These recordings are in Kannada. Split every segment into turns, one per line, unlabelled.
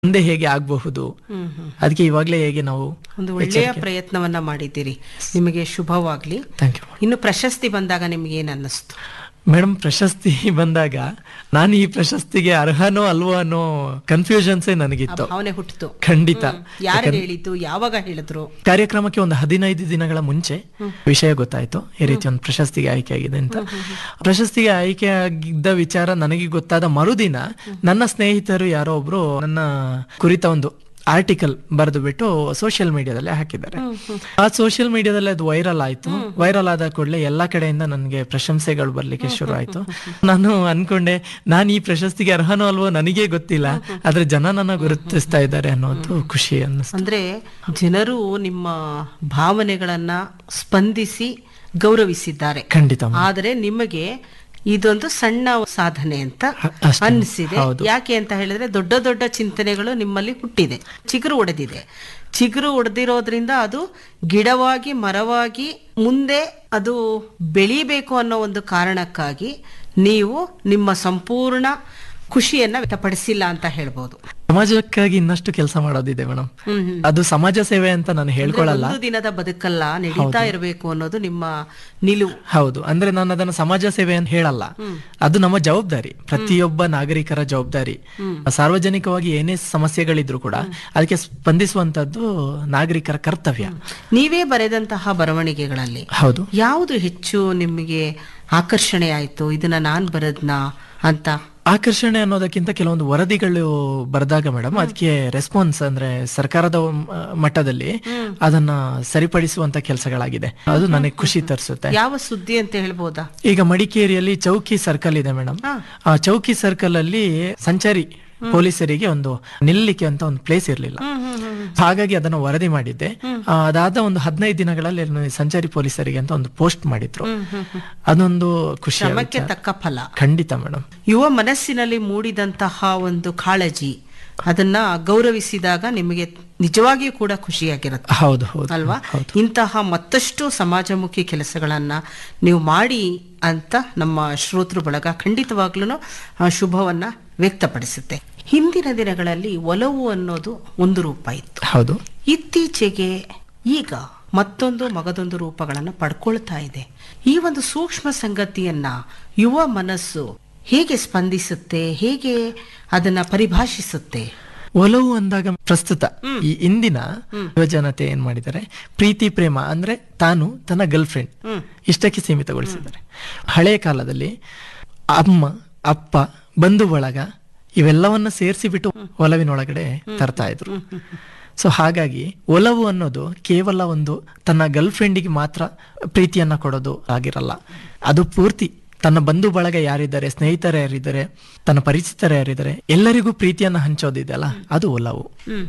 ಮುಂದೆ ಹೇಗೆ ಆಗಬಹುದು, ಅದಕ್ಕೆ ಇವಾಗಲೇ ಹೇಗೆ ನಾವು
ಒಂದು ಒಳ್ಳೆಯ ಪ್ರಯತ್ನವನ್ನ ಮಾಡಿದ್ದೀರಿ. ನಿಮಗೆ ಶುಭವಾಗ್ಲಿ.
ಥ್ಯಾಂಕ್ ಯು
ಇನ್ನು ಪ್ರಶಸ್ತಿ ಬಂದಾಗ ನಿಮ್ಗೆ ಏನ್ ಅನ್ನಿಸ್ತು?
ಮೇಡಮ್. ಪ್ರಶಸ್ತಿ ಬಂದಾಗ ನಾನು ಈ ಪ್ರಶಸ್ತಿಗೆ ಅರ್ಹನೋ ಅಲ್ವೋ ಅನ್ನೋ ಕನ್ಫ್ಯೂಷನ್ಸೇ ನನಗಿತ್ತು.
ಭಾವನೆ ಹುಟ್ಟಿತು.
ಖಂಡಿತ.
ಯಾರು ಹೇಳಿದ್ದು, ಯಾವಾಗ ಹೇಳಿದ್ರು?
ಕಾರ್ಯಕ್ರಮಕ್ಕೆ ಒಂದು 15 ದಿನಗಳ ಮುಂಚೆ ವಿಷಯ ಗೊತ್ತಾಯ್ತು, ಈ ರೀತಿ ಒಂದು ಪ್ರಶಸ್ತಿಗೆ ಆಯ್ಕೆ ಆಗಿದೆ ಅಂತ. ಪ್ರಶಸ್ತಿಗೆ ಆಯ್ಕೆ ಆಗಿದ್ದ ವಿಚಾರ ನನಗೆ ಗೊತ್ತಾದ ಮರುದಿನ ನನ್ನ ಸ್ನೇಹಿತರು ಯಾರೋ ಒಬ್ರು ನನ್ನ ಕುರಿತ ಒಂದು ಆರ್ಟಿಕಲ್ ಬರೆದು ಬಿಟ್ಟು ಸೋಷಿಯಲ್ ಮೀಡಿಯಾದಲ್ಲಿ ಹಾಕಿದ್ದಾರೆ. ಆ ಸೋಷಿಯಲ್ ಮೀಡಿಯಾದಲ್ಲಿ ಅದು ವೈರಲ್ ಆಯ್ತು. ವೈರಲ್ ಆದ ಕೂಡಲೇ ಎಲ್ಲಾ ಕಡೆಯಿಂದ ನನಗೆ ಪ್ರಶಂಸೆಗಳು ಬರ್ಲಿಕ್ಕೆ ಶುರು ಆಯ್ತು. ನಾನು ಅನ್ಕೊಂಡೆ, ನಾನು ಈ ಪ್ರಶಸ್ತಿಗೆ ಅರ್ಹನೋ ಅಲ್ವೋ ನನಗೆ ಗೊತ್ತಿಲ್ಲ, ಆದ್ರೆ ಜನ ನನ್ನ ಗುರುತಿಸ್ತಾ ಇದ್ದಾರೆ ಅನ್ನೋದು ಖುಷಿ ಅನ್ನಿಸ್ತು.
ಅಂದ್ರೆ ಜನರು ನಿಮ್ಮ ಭಾವನೆಗಳನ್ನ ಸ್ಪಂದಿಸಿ ಗೌರವಿಸಿದ್ದಾರೆ.
ಖಂಡಿತ.
ಆದರೆ ನಿಮಗೆ ಇದೊಂದು ಸಣ್ಣ ಸಾಧನೆ ಅಂತ ಅನಿಸಿದೆ. ಯಾಕೆ ಅಂತ ಹೇಳಿದ್ರೆ ದೊಡ್ಡ ದೊಡ್ಡ ಚಿಂತನೆಗಳು ನಿಮ್ಮಲ್ಲಿ ಹುಟ್ಟಿದೆ, ಚಿಗುರು ಒಡೆದಿದೆ. ಚಿಗುರು ಒಡೆದಿರೋದ್ರಿಂದ ಅದು ಗಿಡವಾಗಿ ಮರವಾಗಿ ಮುಂದೆ ಅದು ಬೆಳೀಬೇಕು ಅನ್ನೋ ಒಂದು ಕಾರಣಕ್ಕಾಗಿ ನೀವು ನಿಮ್ಮ ಸಂಪೂರ್ಣ ಖುಷಿಯನ್ನ ವ್ಯಕ್ತಪಡಿಸಿಲ್ಲ ಅಂತ ಹೇಳ್ಬೋದು.
ಸಮಾಜಕ್ಕಾಗಿ ಇನ್ನಷ್ಟು ಕೆಲಸ ಮಾಡೋದಿದೆ ಮೇಡಮ್. ಅದು ಸಮಾಜ ಸೇವೆ ಅಂತ ನಾನು ಹೇಳ್ಕೊಳ್ಳಲ್ಲ.
ಒಂದು ದಿನದ ಬದುಕಲ್ಲ, ನಡೀತಾ ಇರಬೇಕು ಅನ್ನೋದು ನಿಮ್ಮ ನಿಲುವು.
ಹೌದು. ಅಂದ್ರೆ ನಾನು ಅದನ್ನ ಸಮಾಜ ಸೇವೆ ಅಂತ ಹೇಳಲ್ಲ, ಅದು ನಮ್ಮ ಜವಾಬ್ದಾರಿ, ಪ್ರತಿಯೊಬ್ಬ ನಾಗರಿಕರ ಜವಾಬ್ದಾರಿ. ಸಾರ್ವಜನಿಕವಾಗಿ ಏನೇ ಸಮಸ್ಯೆಗಳಿದ್ರು ಕೂಡ ಅದಕ್ಕೆ ಸ್ಪಂದಿಸುವಂತದ್ದು ನಾಗರಿಕರ ಕರ್ತವ್ಯ.
ನೀವೇ ಬರೆದಂತಹ ಬರವಣಿಗೆಗಳಲ್ಲಿ
ಹೌದು
ಯಾವುದು ಹೆಚ್ಚು ನಿಮಗೆ ಆಕರ್ಷಣೆ ಆಯ್ತು, ಇದನ್ನ ನಾನ್ ಬರದ್ನಾ ಅಂತ?
ಆಕರ್ಷಣೆ ಅನ್ನೋದಕ್ಕಿಂತ ಕೆಲವೊಂದು ವರದಿಗಳು ಬರೆದಾಗ ಮೇಡಮ್, ಅದಕ್ಕೆ ರೆಸ್ಪಾನ್ಸ್ ಅಂದ್ರೆ ಸರ್ಕಾರದ ಮಟ್ಟದಲ್ಲಿ ಅದನ್ನ ಸರಿಪಡಿಸುವಂತ ಕೆಲಸಗಳಾಗಿದೆ. ಅದು ನನಗೆ ಖುಷಿ ತರಿಸುತ್ತೆ.
ಯಾವ ಸುದ್ದಿ ಅಂತ ಹೇಳ್ಬೋದಾ?
ಈಗ ಮಡಿಕೇರಿಯಲ್ಲಿ ಚೌಕಿ ಸರ್ಕಲ್ ಇದೆ ಮೇಡಮ್. ಆ ಚೌಕಿ ಸರ್ಕಲ್ ಅಲ್ಲಿ ಸಂಚಾರಿ ಪೊಲೀಸರಿಗೆ ಒಂದು ನಿಲ್ಲಲಿಕ್ಕೆ ಅಂತ ಒಂದು ಪ್ಲೇಸ್ ಇರಲಿಲ್ಲ. ಹಾಗಾಗಿ ಅದನ್ನು ವರದಿ ಮಾಡಿದ್ದೆ. ಅದಾದ ಒಂದು 15 ದಿನಗಳಲ್ಲಿ ಸಂಚಾರಿ ಪೊಲೀಸರಿಗೆ ಅಂತ ಒಂದು ಪೋಸ್ಟ್ ಮಾಡಿದ್ರು. ಅದೊಂದು ಖುಷಿ,
ತಕ್ಕ ಫಲ.
ಖಂಡಿತ ಮೇಡಮ್.
ಯುವ ಮನಸ್ಸಿನಲ್ಲಿ ಮೂಡಿದಂತಹ ಒಂದು ಕಾಳಜಿ, ಅದನ್ನ ಗೌರವಿಸಿದಾಗ ನಿಮಗೆ ನಿಜವಾಗಿಯೂ ಕೂಡ ಖುಷಿಯಾಗಿರುತ್ತೆ.
ಹೌದು ಹೌದು
ಅಲ್ವಾ? ಇಂತಹ ಮತ್ತಷ್ಟು ಸಮಾಜಮುಖಿ ಕೆಲಸಗಳನ್ನ ನೀವು ಮಾಡಿ ಅಂತ ನಮ್ಮ ಶ್ರೋತೃ ಬಳಗ ಖಂಡಿತವಾಗ್ಲೂ ಶುಭವನ್ನ ವ್ಯಕ್ತಪಡಿಸುತ್ತೆ. ಹಿಂದಿನ ದಿನಗಳಲ್ಲಿ ಒಲವು ಅನ್ನೋದು ಒಂದು ರೂಪ ಇತ್ತು.
ಹೌದು.
ಇತ್ತೀಚೆಗೆ ಈಗ ಮತ್ತೊಂದು ಮಗದೊಂದು ರೂಪಗಳನ್ನ ಪಡ್ಕೊಳ್ತಾ ಇದೆ. ಈ ಒಂದು ಸೂಕ್ಷ್ಮ ಸಂಗತಿಯನ್ನ ಯುವ ಮನಸ್ಸು ಹೇಗೆ ಸ್ಪಂದಿಸುತ್ತೆ, ಹೇಗೆ ಅದನ್ನ ಪರಿಭಾಷಿಸುತ್ತೆ?
ಒಲವು ಅಂದಾಗ ಪ್ರಸ್ತುತ ಈ ಇಂದಿನ ಯುವಜನತೆ ಏನ್ ಮಾಡಿದ್ದಾರೆ, ಪ್ರೀತಿ ಪ್ರೇಮ ಅಂದ್ರೆ ತಾನು ತನ್ನ ಗರ್ಲ್ ಫ್ರೆಂಡ್ ಇಷ್ಟಕ್ಕೆ ಸೀಮಿತಗೊಳಿಸಿದ್ದಾರೆ. ಹಳೆಯ ಕಾಲದಲ್ಲಿ ಅಮ್ಮ ಅಪ್ಪ ಬಂಧು ಬಳಗ ಇವೆಲ್ಲವನ್ನ ಸೇರಿಸಿ ಬಿಟ್ಟು ಒಲವಿನೊಳಗಡೆ ತರ್ತಾ ಇದ್ರು. ಸೊ ಹಾಗಾಗಿ ಒಲವು ಅನ್ನೋದು ಕೇವಲ ಒಂದು ತನ್ನ ಗರ್ಲ್ ಫ್ರೆಂಡಿಗೆ ಮಾತ್ರ ಪ್ರೀತಿಯನ್ನ ಕೊಡೋದು ಆಗಿರಲ್ಲ. ಅದು ಪೂರ್ತಿ ತನ್ನ ಬಂಧು ಬಳಗ ಯಾರಿದ್ದಾರೆ, ಸ್ನೇಹಿತರು ಯಾರಿದ್ದಾರೆ, ತನ್ನ ಪರಿಚಿತರು ಯಾರಿದ್ದಾರೆ, ಎಲ್ಲರಿಗೂ ಪ್ರೀತಿಯನ್ನ ಹಂಚೋದಿದೆಯಲ್ಲ, ಅದು ಒಲವು.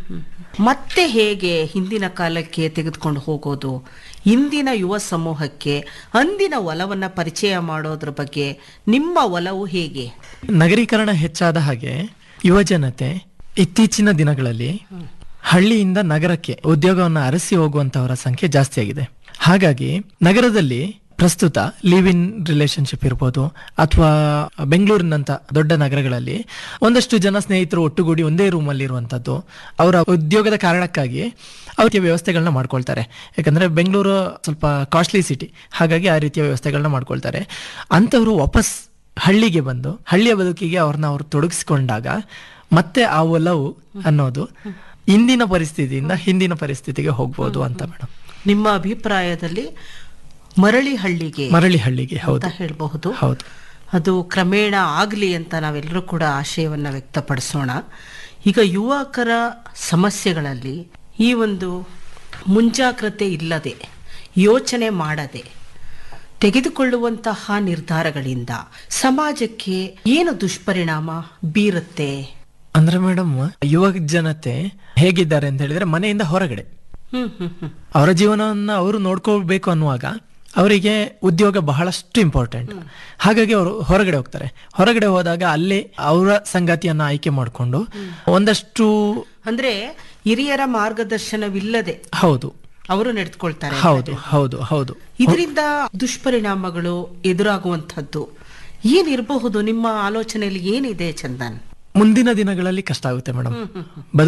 ಮತ್ತೆ ಹೇಗೆ ಹಿಂದಿನ ಕಾಲಕ್ಕೆ ತೆಗೆದುಕೊಂಡು ಹೋಗೋದು, ಇಂದಿನ ಯುವ ಸಮೂಹಕ್ಕೆ ಅಂದಿನ ಒಲವನ್ನ ಪರಿಚಯ ಮಾಡೋದ್ರ ಬಗ್ಗೆ ನಿಮ್ಮ ಒಲವು ಹೇಗೆ?
ನಗರೀಕರಣ ಹೆಚ್ಚಾದ ಹಾಗೆ ಯುವ ಜನತೆ ಇತ್ತೀಚಿನ ದಿನಗಳಲ್ಲಿ ಹಳ್ಳಿಯಿಂದ ನಗರಕ್ಕೆ ಉದ್ಯೋಗವನ್ನು ಅರಸಿ ಹೋಗುವಂತವರ ಸಂಖ್ಯೆ ಜಾಸ್ತಿ ಆಗಿದೆ. ಹಾಗಾಗಿ ನಗರದಲ್ಲಿ ಪ್ರಸ್ತುತ ಲಿವ್ ಇನ್ ರಿಲೇಶನ್ಶಿಪ್ ಇರ್ಬೋದು, ಅಥವಾ ಬೆಂಗಳೂರಿನಂತ ದೊಡ್ಡ ನಗರಗಳಲ್ಲಿ ಒಂದಷ್ಟು ಜನ ಸ್ನೇಹಿತರು ಒಟ್ಟುಗೂಡಿ ಒಂದೇ ರೂಮ್ ಅಲ್ಲಿ ಇರುವಂತದ್ದು, ಅವರ ಉದ್ಯೋಗದ ಕಾರಣಕ್ಕಾಗಿ ಅವ್ರಿಗೆ ವ್ಯವಸ್ಥೆಗಳನ್ನ ಮಾಡ್ಕೊಳ್ತಾರೆ. ಯಾಕಂದ್ರೆ ಬೆಂಗಳೂರು ಸ್ವಲ್ಪ ಕಾಸ್ಟ್ಲಿ ಸಿಟಿ, ಹಾಗಾಗಿ ಆ ರೀತಿಯ ವ್ಯವಸ್ಥೆಗಳನ್ನ ಮಾಡ್ಕೊಳ್ತಾರೆ. ಅಂತವರು ವಾಪಸ್ ಹಳ್ಳಿಗೆ ಬಂದು ಹಳ್ಳಿಯ ಬದುಕಿಗೆ ಅವ್ರನ್ನ ಅವ್ರು ತೊಡಗಿಸಿಕೊಂಡಾಗ ಮತ್ತೆ ಆ ಒಲವು ಅನ್ನೋದು ಇಂದಿನ ಪರಿಸ್ಥಿತಿಯಿಂದ ಹಿಂದಿನ ಪರಿಸ್ಥಿತಿಗೆ ಹೋಗ್ಬೋದು ಅಂತ ಮೇಡಮ್.
ನಿಮ್ಮ ಅಭಿಪ್ರಾಯದಲ್ಲಿ ಮರಳಿ ಹಳ್ಳಿಗೆ
ಹೌದು
ಹೇಳಬಹುದು.
ಹೌದು.
ಅದು ಕ್ರಮೇಣ ಆಗ್ಲಿ ಅಂತ ನಾವೆಲ್ಲರೂ ಕೂಡ ಆಶಯವನ್ನ ವ್ಯಕ್ತಪಡಿಸೋಣ. ಈಗ ಯುವಕರ ಸಮಸ್ಯೆಗಳಲ್ಲಿ ಈ ಒಂದು ಮುಂಜಾಗ್ರತೆ ಇಲ್ಲದೆ, ಯೋಚನೆ ಮಾಡದೆ ತೆಗೆದುಕೊಳ್ಳುವಂತಹ ನಿರ್ಧಾರಗಳಿಂದ ಸಮಾಜಕ್ಕೆ ಏನು ದುಷ್ಪರಿಣಾಮ ಬೀರುತ್ತೆ?
ಅಂದ್ರೆ ಮೇಡಮ್, ಯುವ ಜನತೆ ಹೇಗಿದ್ದಾರೆ ಅಂತ ಹೇಳಿದ್ರೆ, ಮನೆಯಿಂದ ಹೊರಗಡೆ ಅವರ ಜೀವನವನ್ನ ಅವರು ನೋಡ್ಕೋಬೇಕು ಅನ್ನುವಾಗ ಅವರಿಗೆ ಉದ್ಯೋಗ ಬಹಳಷ್ಟು ಇಂಪಾರ್ಟೆಂಟ್. ಹಾಗಾಗಿ ಅವರು ಹೊರಗಡೆ ಹೋಗ್ತಾರೆ. ಹೊರಗಡೆ ಹೋದಾಗ ಅಲ್ಲೇ ಅವರ ಸಂಗಾತಿಯನ್ನ ಆಯ್ಕೆ ಮಾಡಿಕೊಂಡು ಒಂದಷ್ಟು,
ಅಂದ್ರೆ ಹಿರಿಯರ ಮಾರ್ಗದರ್ಶನವಿಲ್ಲದೆ
ಹೌದು
ಅವರು ನಡೆದುಕೊಳ್ತಾರೆ.
ಹೌದು ಹೌದು ಹೌದು.
ಇದರಿಂದ ದುಷ್ಪರಿಣಾಮಗಳು ಎದುರಾಗುವಂತದ್ದು ಏನಿರಬಹುದು? ನಿಮ್ಮ ಆಲೋಚನೆಯಲ್ಲಿ ಏನಿದೆ ಚಂದನ್?
ಮುಂದಿನ ದಿನಗಳಲ್ಲಿ ಕಷ್ಟ ಆಗುತ್ತೆ ಮೇಡಮ್.